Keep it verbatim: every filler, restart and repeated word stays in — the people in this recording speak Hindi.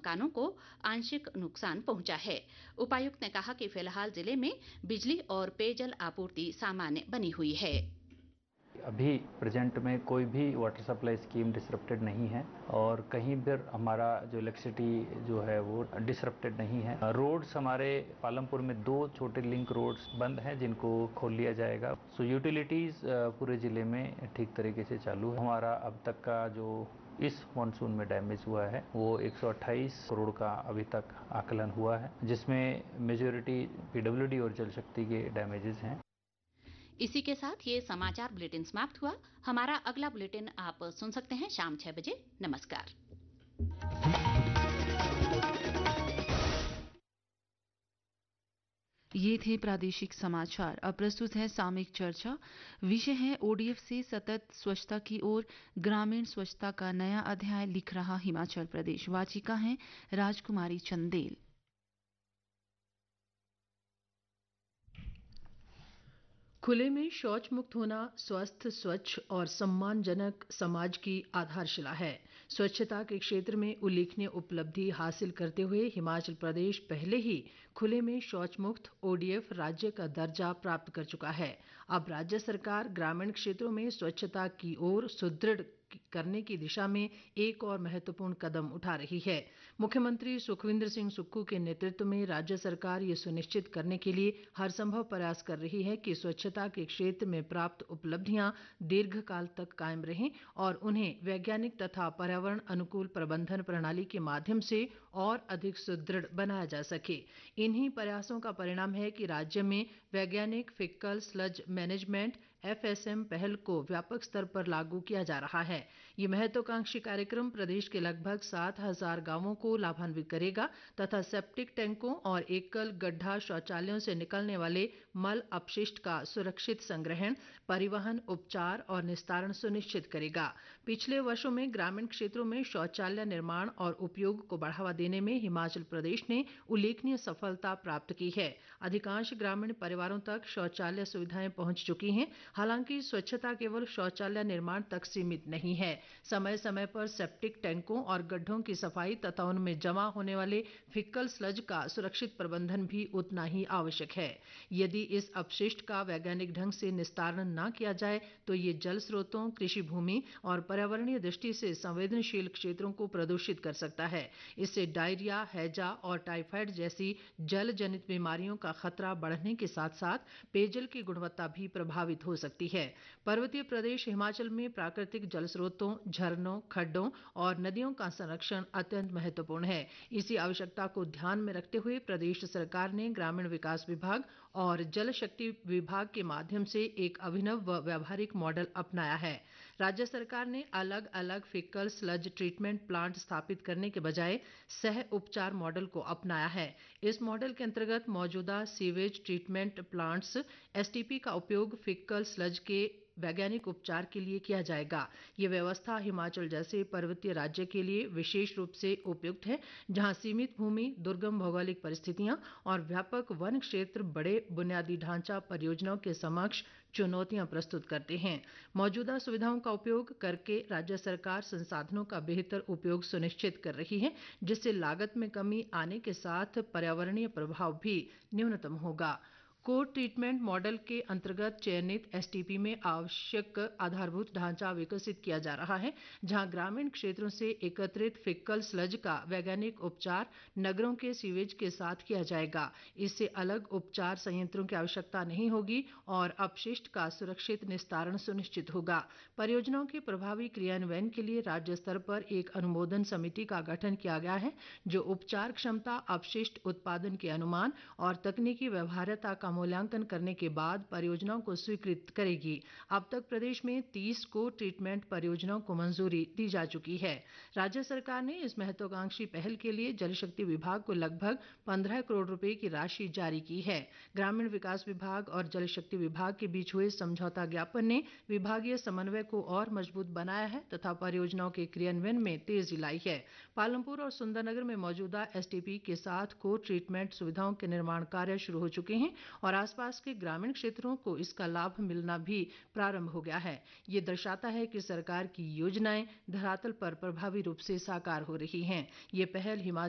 मकानों को आंशिक नुकसान पहुंचा है। उपायुक्त ने कहा कि फिलहाल जिले में बिजली और पेयजल आपूर्ति सामान्य बनी हुई है। अभी प्रेजेंट में कोई भी वाटर सप्लाई स्कीम डिसरप्टेड नहीं है और कहीं पर हमारा जो इलेक्ट्रिसिटी जो है वो डिसरप्टेड नहीं है। रोड्स हमारे पालमपुर में दो छोटे लिंक रोड्स बंद हैं जिनको खोल लिया जाएगा। सो यूटिलिटीज पूरे जिले में ठीक तरीके से चालू है। हमारा अब तक का जो इस मानसून में डैमेज हुआ है वो एक सौ अट्ठाईस करोड़ का अभी तक आकलन हुआ है, जिसमें मेजॉरिटी पीडब्ल्यूडी और जल शक्ति के डैमेजेस हैं। इसी के साथ ये समाचार बुलेटिन समाप्त हुआ। हमारा अगला बुलेटिन आप सुन सकते हैं शाम छह बजे। नमस्कार। ये थे प्रादेशिक समाचार। अब प्रस्तुत है सामयिक चर्चा। विषय है ओडीएफ से सतत स्वच्छता की ओर, ग्रामीण स्वच्छता का नया अध्याय लिख रहा हिमाचल प्रदेश। वाचिका हैं राजकुमारी चंदेल। खुले में शौच मुक्त होना स्वस्थ, स्वच्छ और सम्मानजनक समाज की आधारशिला है। स्वच्छता के क्षेत्र में उल्लेखनीय उपलब्धि हासिल करते हुए हिमाचल प्रदेश पहले ही खुले में शौच मुक्त ओडीएफ राज्य का दर्जा प्राप्त कर चुका है। अब राज्य सरकार ग्रामीण क्षेत्रों में स्वच्छता की ओर सुदृढ़ करने की दिशा में एक और महत्वपूर्ण कदम उठा रही है। मुख्यमंत्री सुखविंदर सिंह सुक्खू के नेतृत्व में राज्य सरकार ये सुनिश्चित करने के लिए हर संभव प्रयास कर रही है कि स्वच्छता के क्षेत्र में प्राप्त उपलब्धियां दीर्घकाल तक कायम रहें और उन्हें वैज्ञानिक तथा पर्यावरण अनुकूल प्रबंधन प्रणाली के माध्यम से और अधिक सुदृढ़ बनाया जा सके। इन्हीं प्रयासों का परिणाम है कि राज्य में वैज्ञानिक फिक्कल स्लज मैनेजमेंट एफएसएम पहल को व्यापक स्तर पर लागू किया जा रहा है। ये महत्वाकांक्षी कार्यक्रम प्रदेश के लगभग सात हजार गांवों को लाभान्वित करेगा तथा सेप्टिक टैंकों और एकल गड्ढा शौचालयों से निकलने वाले मल अपशिष्ट का सुरक्षित संग्रहण, परिवहन, उपचार और निस्तारण सुनिश्चित करेगा। पिछले वर्षों में ग्रामीण क्षेत्रों में शौचालय निर्माण और उपयोग को बढ़ावा देने में हिमाचल प्रदेश ने उल्लेखनीय सफलता प्राप्त की है। अधिकांश ग्रामीण परिवारों तक शौचालय सुविधाएं पहुंच चुकी हैं। हालांकि स्वच्छता केवल शौचालय निर्माण तक सीमित नहीं है। समय समय पर सेप्टिक टैंकों और गड्ढों की सफाई तथा उनमें जमा होने वाले फिक्कल स्लज का सुरक्षित प्रबंधन भी उतना ही आवश्यक है। यदि इस अपशिष्ट का वैज्ञानिक ढंग से निस्तारण न किया जाए तो ये जल स्रोतों, कृषि भूमि और पर्यावरणीय दृष्टि से संवेदनशील क्षेत्रों को प्रदूषित कर सकता है। इससे डायरिया, हैजा और टाइफाइड जैसी जल जनित बीमारियों का खतरा बढ़ने के साथ साथ पेयजल की गुणवत्ता भी प्रभावित हो सकती है। पर्वतीय प्रदेश हिमाचल में प्राकृतिक जल स्रोतों, झरनों, खड्डों और नदियों का संरक्षण अत्यंत महत्वपूर्ण है। इसी आवश्यकता को ध्यान में रखते हुए प्रदेश सरकार ने ग्रामीण विकास विभाग और जल शक्ति विभाग के माध्यम से एक अभिनव व व्यावहारिक मॉडल अपनाया है। राज्य सरकार ने अलग अलग फिक्कल स्लज ट्रीटमेंट प्लांट स्थापित करने के बजाय सह उपचार मॉडल को अपनाया है। इस मॉडल के अंतर्गत मौजूदा सीवेज ट्रीटमेंट प्लांट्स एसटीपी का उपयोग फिक्कल स्लज के वैज्ञानिक उपचार के लिए किया जाएगा। ये व्यवस्था हिमाचल जैसे पर्वतीय राज्य के लिए विशेष रूप से उपयुक्त है, जहां सीमित भूमि, दुर्गम भौगोलिक परिस्थितियां और व्यापक वन क्षेत्र बड़े बुनियादी ढांचा परियोजनाओं के समक्ष चुनौतियां प्रस्तुत करते हैं। मौजूदा सुविधाओं का उपयोग करके राज्य सरकार संसाधनों का बेहतर उपयोग सुनिश्चित कर रही है, जिससे लागत में कमी आने के साथ पर्यावरणीय प्रभाव भी न्यूनतम होगा। कोर ट्रीटमेंट मॉडल के अंतर्गत चयनित एसटीपी में आवश्यक आधारभूत ढांचा विकसित किया जा रहा है, जहां ग्रामीण क्षेत्रों से एकत्रित फिक्कल स्लज का वैज्ञानिक उपचार नगरों के सीवेज के साथ किया जाएगा। इससे अलग उपचार संयंत्रों की आवश्यकता नहीं होगी और अपशिष्ट का सुरक्षित निस्तारण सुनिश्चित होगा। परियोजनाओं के प्रभावी क्रियान्वयन के लिए राज्य स्तर पर एक अनुमोदन समिति का गठन किया गया है, जो उपचार क्षमता, अपशिष्ट उत्पादन के अनुमान और तकनीकी व्यवहार्यता का मूल्यांकन करने के बाद परियोजनाओं को स्वीकृत करेगी। अब तक प्रदेश में तीस को ट्रीटमेंट परियोजनाओं को मंजूरी दी जा चुकी है। राज्य सरकार ने इस महत्वाकांक्षी पहल के लिए जल शक्ति विभाग को लगभग पंद्रह करोड़ रुपए की राशि जारी की है। ग्रामीण विकास विभाग और जल शक्ति विभाग के बीच हुए समझौता ज्ञापन ने विभागीय समन्वय को और मजबूत बनाया है तथा परियोजनाओं के क्रियान्वयन में तेजी लाई है। पालमपुर और सुंदरनगर में मौजूदा एसटीपी के साथ को ट्रीटमेंट सुविधाओं के निर्माण कार्य शुरू हो चुके हैं और आसपास के ग्रामीण क्षेत्रों को इसका लाभ मिलना भी प्रारंभ हो गया है। ये दर्शाता है कि सरकार की योजनाएं धरातल पर प्रभावी रूप से साकार हो रही हैं। ये पहल हिमाचल